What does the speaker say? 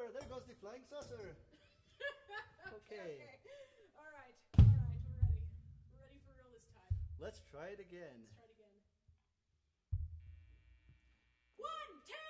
saucer. There goes the flying saucer. Okay. All right. We're ready. We're ready for real this time. Let's try it again. Let's try it again. 1, 2.